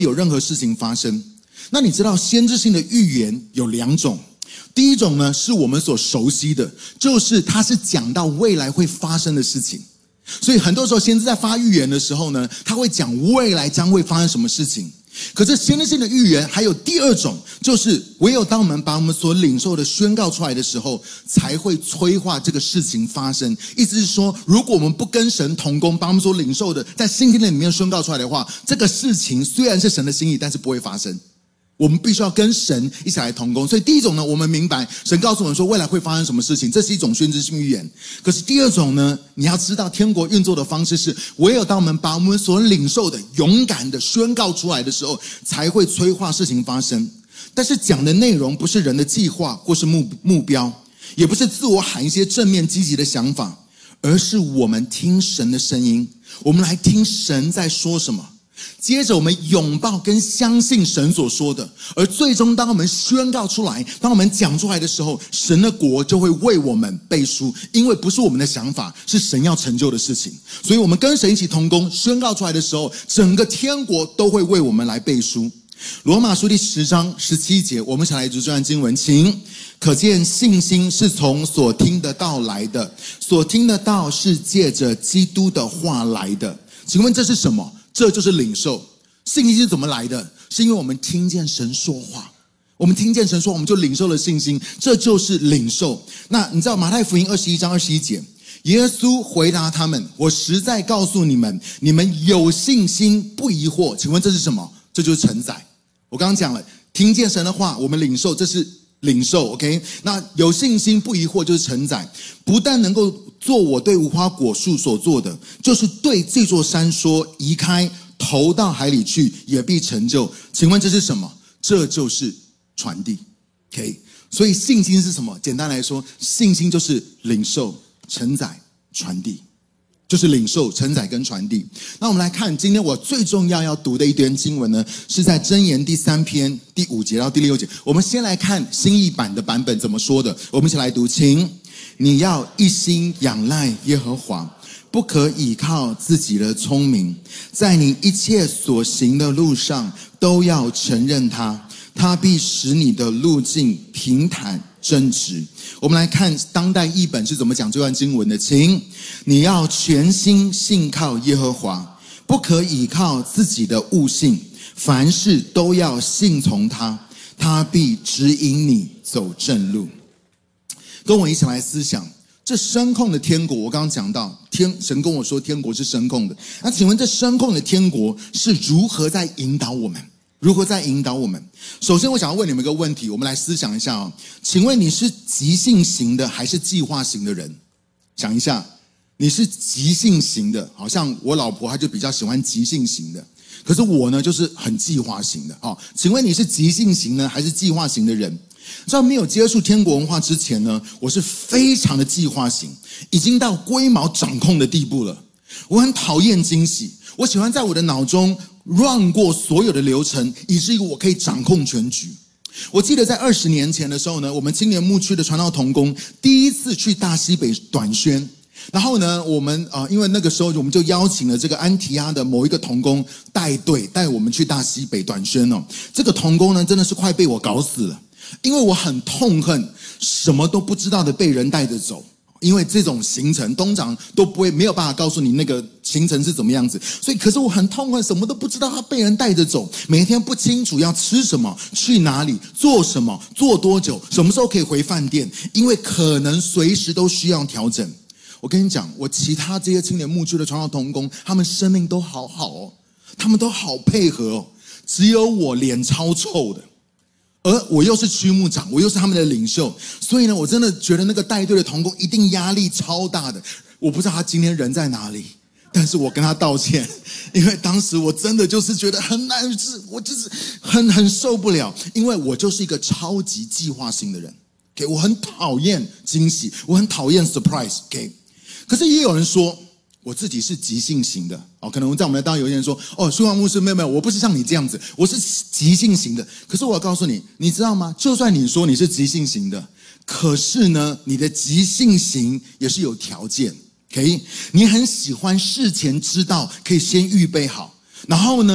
有任何事情发生。那你知道先知性的预言有2种，第一种呢是我们所熟悉的，就是它是讲到未来会发生的事情。所以很多时候先知在发预言的时候呢，他会讲未来将会发生什么事情。可是先知性的预言还有第2种，就是唯有当我们把我们所领受的宣告出来的时候，才会催化这个事情发生。意思是说，如果我们不跟神同工，把我们所领受的在信心里面宣告出来的话，这个事情虽然是神的心意，但是不会发生。我们必须要跟神一起来同工。所以第一种呢，我们明白神告诉我们说未来会发生什么事情，这是一种先知性预言。可是第2种呢，你要知道天国运作的方式是，唯有当我们把我们所领受的勇敢的宣告出来的时候，才会催化事情发生。但是讲的内容不是人的计划或是目标，也不是自我喊一些正面积极的想法，而是我们听神的声音，我们来听神在说什么，接着我们拥抱跟相信神所说的，而最终当我们宣告出来，当我们讲出来的时候，神的国就会为我们背书，因为不是我们的想法，是神要成就的事情。所以我们跟神一起同工，宣告出来的时候，整个天国都会为我们来背书。罗马书第10章17节，我们一起来读这段经文，请。可见信心是从所听的道来的，所听的道是借着基督的话来的。请问这是什么？这就是领受。信心是怎么来的？是因为我们听见神说话，我们听见神说，我们就领受了信心，这就是领受。那你知道马太福音21章21节，耶稣回答他们，我实在告诉你们，你们有信心不疑惑。请问这是什么？这就是承载。我刚刚讲了，听见神的话我们领受，这是领受 OK。 那有信心不疑惑就是承载，不但能够做我对无花果树所做的，就是对这座山说移开，投到海里去，也必成就。请问这是什么？这就是传递 OK。 所以信心是什么？简单来说，信心就是领受、承载、传递，就是领受、承载跟传递。那我们来看今天我最重要读的一段经文呢，是在箴言第3篇第5节到第6节。我们先来看新译版的版本怎么说的，我们一起来读，请。你要一心仰赖耶和华，不可倚靠自己的聪明，在你一切所行的路上都要承认他，他必使你的路径平坦正直。我们来看当代译本是怎么讲这段经文的，请。你要全心信靠耶和华，不可倚靠自己的悟性，凡事都要信从他，他必指引你走正路。跟我一起来思想，这声控的天国，我刚刚讲到神跟我说天国是声控的。那请问这声控的天国是如何在引导我们？如何在引导我们？首先我想要问你们一个问题，我们来思想一下哦。请问你是即兴型的还是计划型的人？想一下，你是即兴型的，好像我老婆她就比较喜欢即兴型的，可是我呢就是很计划型的。请问你是即兴型呢还是计划型的人？在没有接触天国文化之前呢，我是非常的计划型，已经到龟毛掌控的地步了。我很讨厌惊喜，我喜欢在我的脑中 run 过所有的流程，以至于我可以掌控全局。我记得在20年前的时候呢，我们青年牧区的传道同工第一次去大西北短宣，然后呢我们因为那个时候我们就邀请了这个安提阿的某一个同工带队带我们去大西北短宣哦。这个同工呢真的是快被我搞死了，因为我很痛恨什么都不知道的被人带着走，因为这种行程通常都没有办法告诉你那个行程是怎么样子，所以可是我很痛恨什么都不知道，他被人带着走，每天不清楚要吃什么、去哪里、做什么、做多久、什么时候可以回饭店，因为可能随时都需要调整。我跟你讲，我其他这些青年牧区的传道同工，他们生命都好好哦，他们都好配合哦，只有我脸超臭的。而我又是区牧长，我又是他们的领袖，所以呢，我真的觉得那个带队的同工一定压力超大的。我不知道他今天人在哪里，但是我跟他道歉，因为当时我真的就是觉得很难，我就是很受不了，因为我就是一个超级计划型的人。OK， 我很讨厌惊喜，我很讨厌 surprise。OK， 可是也有人说我自己是即兴型的，可能在我们的当中有些人说，舒华牧师，没有，我不是像你这样子，我是即兴型的。可是我要告诉你，你知道吗？就算你说你是即兴型的，可是呢，你的即兴型也是有条件。OK， 你很喜欢事前知道，可以先预备好，然后呢，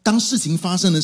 当事情发生的